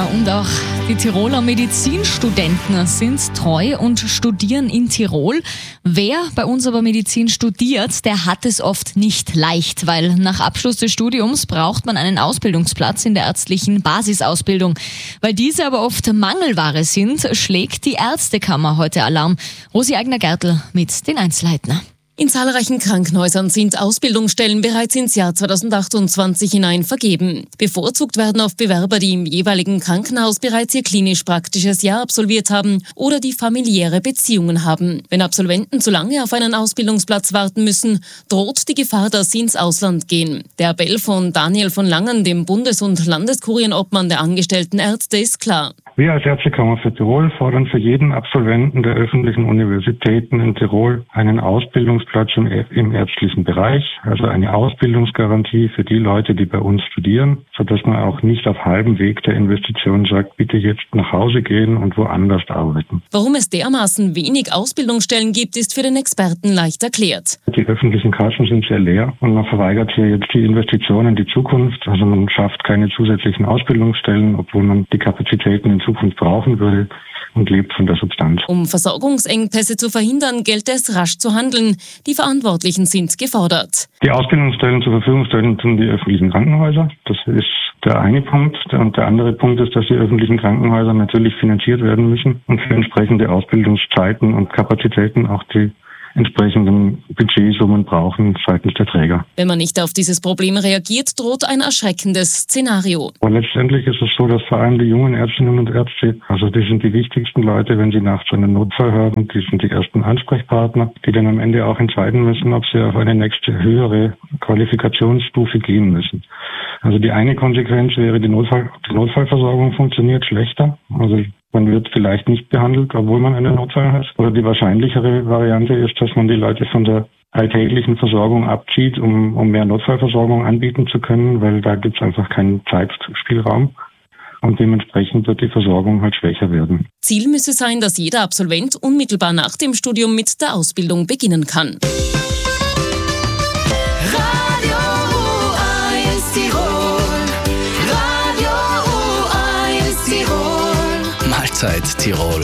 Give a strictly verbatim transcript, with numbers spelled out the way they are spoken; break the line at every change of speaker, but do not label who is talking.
und auch die Tiroler Medizinstudenten sind treu und studieren in Tirol. Wer bei uns aber Medizin studiert, der hat es oft nicht leicht, weil nach Abschluss des Studiums braucht man einen Ausbildungsplatz in der ärztlichen Basisausbildung. Weil diese aber oft Mangelware sind, schlägt die Ärztekammer heute Alarm. Rosi Eigner-Gertl mit den Einzelheiten.
In zahlreichen Krankenhäusern sind Ausbildungsstellen bereits ins Jahr zweitausendachtundzwanzig hinein vergeben. Bevorzugt werden oft Bewerber, die im jeweiligen Krankenhaus bereits ihr klinisch-praktisches Jahr absolviert haben oder die familiäre Beziehungen haben. Wenn Absolventen zu lange auf einen Ausbildungsplatz warten müssen, droht die Gefahr, dass sie ins Ausland gehen. Der Appell von Daniel von Langen, dem Bundes- und Landeskurienobmann der angestellten Ärzte, ist klar.
Wir als Ärztekammer für Tirol fordern für jeden Absolventen der öffentlichen Universitäten in Tirol einen Ausbildungsplatz im, im ärztlichen Bereich, also eine Ausbildungsgarantie für die Leute, die bei uns studieren, sodass man auch nicht auf halbem Weg der Investition sagt, bitte jetzt nach Hause gehen und woanders arbeiten.
Warum es dermaßen wenig Ausbildungsstellen gibt, ist für den Experten leicht erklärt.
Die öffentlichen Kassen sind sehr leer und man verweigert hier jetzt die Investitionen in die Zukunft. Also man schafft keine zusätzlichen Ausbildungsstellen, obwohl man die Kapazitäten in Zukunft brauchen würde, und lebt von der Substanz.
Um Versorgungsengpässe zu verhindern, gilt es, rasch zu handeln. Die Verantwortlichen sind gefordert.
Die Ausbildungsstellen zur Verfügung stellen tun die öffentlichen Krankenhäuser. Das ist der eine Punkt. Und der andere Punkt ist, dass die öffentlichen Krankenhäuser natürlich finanziert werden müssen und für entsprechende Ausbildungszeiten und Kapazitäten auch die entsprechenden Budgetsummen brauchen seitens der Träger.
Wenn man nicht auf dieses Problem reagiert, droht ein erschreckendes Szenario.
Aber letztendlich ist es so, dass vor allem die jungen Ärztinnen und Ärzte, also die sind die wichtigsten Leute, wenn sie nachts einen Notfall haben, die sind die ersten Ansprechpartner, die dann am Ende auch entscheiden müssen, ob sie auf eine nächste höhere Qualifikationsstufe gehen müssen. Also die eine Konsequenz wäre, die, Notfall, die Notfallversorgung funktioniert schlechter. Also man wird vielleicht nicht behandelt, obwohl man einen Notfall hat. Oder die wahrscheinlichere Variante ist, dass man die Leute von der alltäglichen Versorgung abzieht, um, um mehr Notfallversorgung anbieten zu können, weil da gibt es einfach keinen Zeitspielraum. Und dementsprechend wird die Versorgung halt schwächer werden.
Ziel müsse sein, dass jeder Absolvent unmittelbar nach dem Studium mit der Ausbildung beginnen kann.
Mahlzeit Tirol.